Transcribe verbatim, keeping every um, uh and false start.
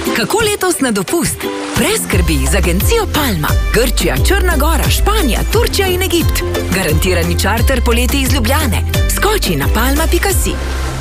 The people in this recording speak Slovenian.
Kako letos na dopust? Brez skrbi z agencijo Palma. Grčija, Črna Gora, Španija, Turčija in Egipt. Garantirani čarter poleti iz Ljubljane. Skoči na palma pika si.